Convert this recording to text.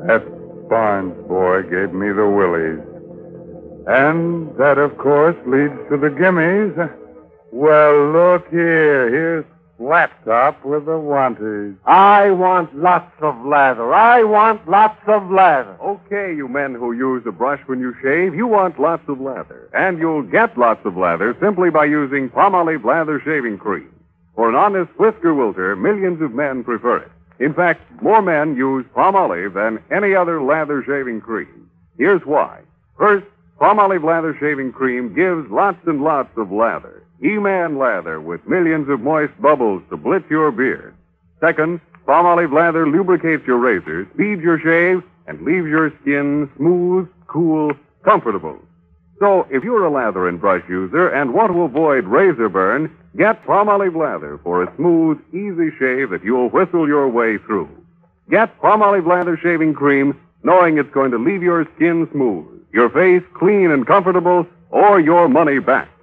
That Barnes boy gave me the willies. And that, of course, leads to the gimmies. Well, look here. Here's Flat Top with the wanties. I want lots of lather. I want lots of lather. Okay, you men who use a brush when you shave, you want lots of lather. And you'll get lots of lather simply by using Palmolive Lather Shaving Cream. For an honest whisker wilter, millions of men prefer it. In fact, more men use Palmolive than any other lather shaving cream. Here's why. First, Palmolive Lather Shaving Cream gives lots and lots of lather. He-Man lather with millions of moist bubbles to blitz your beard. Second, Palmolive Lather lubricates your razor, speeds your shave, and leaves your skin smooth, cool, comfortable. So, if you're a lather and brush user and want to avoid razor burn, get Palmolive Lather for a smooth, easy shave that you'll whistle your way through. Get Palmolive Lather Shaving Cream knowing it's going to leave your skin smooth, your face clean and comfortable, or your money back.